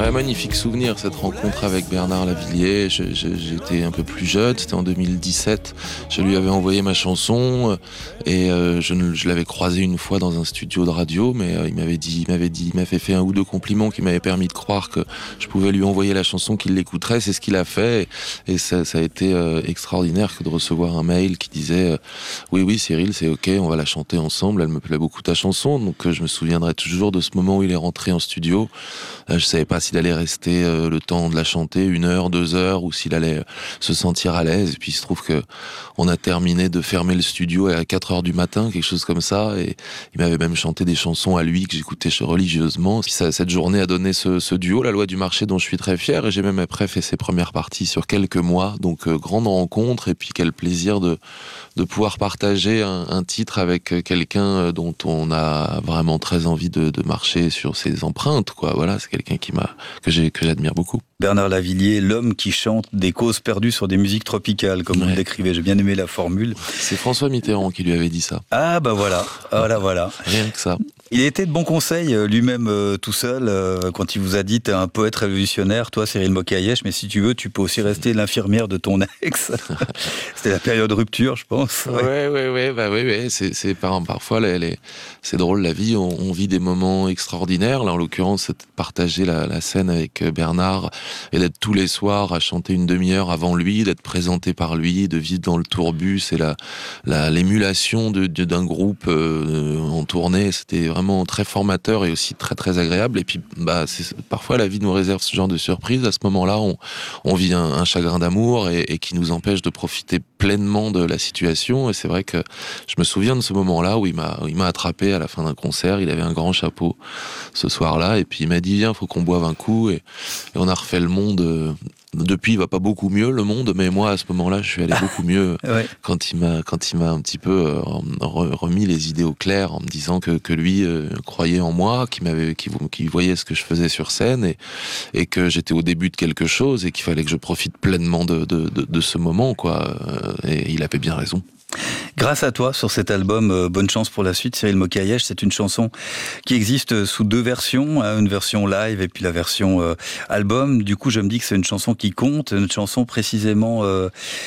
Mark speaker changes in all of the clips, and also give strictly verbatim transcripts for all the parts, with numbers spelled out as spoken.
Speaker 1: Ouais, magnifique souvenir, cette rencontre avec Bernard Lavilliers. Je, je, j'étais un peu plus jeune, c'était en deux mille dix-sept. Je lui avais envoyé ma chanson et euh, je, je l'avais croisé une fois dans un studio de radio, mais euh, il m'avait dit, il m'avait dit, il m'avait fait un ou deux compliments qui m'avaient permis de croire que je pouvais lui envoyer la chanson, qu'il l'écouterait. C'est ce qu'il a fait et, et ça, ça a été euh, extraordinaire que de recevoir un mail qui disait euh, oui, oui, Cyril, c'est ok, on va la chanter ensemble. Elle me plaît beaucoup ta chanson, donc euh, je me souviendrai toujours de ce moment où il est rentré en studio. Euh, je savais pas s'il allait rester euh, le temps de la chanter, une heure, deux heures, ou s'il allait euh, se sentir à l'aise. Et puis il se trouve que on a terminé de fermer le studio à quatre heures du matin, quelque chose comme ça. Et il m'avait même chanté des chansons à lui que j'écoutais religieusement. Puis ça, cette journée a donné ce, ce duo, La Loi du Marché, dont je suis très fier. Et j'ai même après fait ses premières parties sur quelques mois. Donc euh, grande rencontre. Et puis quel plaisir de de pouvoir partager un, un titre avec quelqu'un dont on a vraiment très envie de, de marcher sur ses empreintes, quoi. Voilà, c'est quelqu'un qui m'a, que j'ai, que j'admire beaucoup.
Speaker 2: Bernard Lavilliers, l'homme qui chante des causes perdues sur des musiques tropicales, comme ouais. vous le décrivez. J'ai bien aimé la formule.
Speaker 1: C'est François Mitterrand qui lui avait dit ça.
Speaker 2: Ah, bah voilà. Voilà, voilà.
Speaker 1: Rien que ça.
Speaker 2: Il était de bons conseils lui-même euh, tout seul euh, quand il vous a dit t'es un poète révolutionnaire, toi Cyril Mokayesh, mais si tu veux, tu peux aussi rester l'infirmière de ton ex. C'était la période rupture, je pense.
Speaker 1: Ouais, ouais, ouais, bah ouais, ouais. C'est, c'est par, parfois, les, les, c'est drôle la vie. On, on vit des moments extraordinaires. Là, en l'occurrence, c'est de partager la, la scène avec Bernard et d'être tous les soirs à chanter une demi-heure avant lui, d'être présenté par lui, de vivre dans le tourbus et la, la l'émulation de, de, d'un groupe euh, en tournée. C'était vraiment vraiment très formateur et aussi très très agréable. Et puis bah c'est, parfois la vie nous réserve ce genre de surprise. À ce moment-là, on, on vit un, un chagrin d'amour et, et qui nous empêche de profiter pleinement de la situation. Et c'est vrai que je me souviens de ce moment-là où il m'a, il m'a attrapé à la fin d'un concert. Il avait un grand chapeau ce soir-là et puis il m'a dit viens, faut qu'on boive un coup. Et, et on a refait le monde. Euh, Depuis, il va pas beaucoup mieux le monde, mais moi à ce moment-là, je suis allé beaucoup mieux
Speaker 2: ouais.
Speaker 1: quand il m'a quand il m'a un petit peu euh, remis les idées au clair en me disant que que lui euh, croyait en moi, qu'il m'avait, qu'il, qu'il voyait ce que je faisais sur scène et et que j'étais au début de quelque chose et qu'il fallait que je profite pleinement de de de, de ce moment quoi. Et il avait bien raison.
Speaker 2: Grâce à toi, sur cet album, euh, Bonne chance pour la suite, Cyril Mokayesh, c'est une chanson qui existe sous deux versions, hein, une version live et puis la version euh, album. Du coup, je me dis que c'est une chanson qui compte, une chanson précisément euh,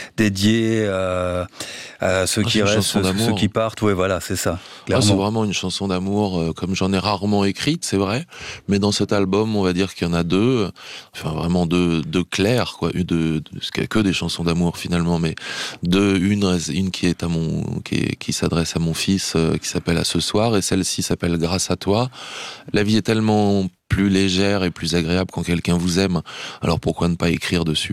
Speaker 2: dédiée à, à ceux ah, qui restent, ceux, ceux qui partent. Ouais, voilà, c'est ça.
Speaker 1: Ah, c'est vraiment une chanson d'amour, euh, comme j'en ai rarement écrite, c'est vrai. Mais dans cet album, on va dire qu'il y en a deux, enfin vraiment deux, deux clairs, quoi, deux, deux, parce qu'il y a que des chansons d'amour finalement, mais deux, une, une qui est à mon Qui, qui s'adresse à mon fils, euh, qui s'appelle À ce soir, et celle-ci s'appelle Grâce à toi. La vie est tellement plus légère et plus agréable quand quelqu'un vous aime, alors pourquoi ne pas écrire dessus ?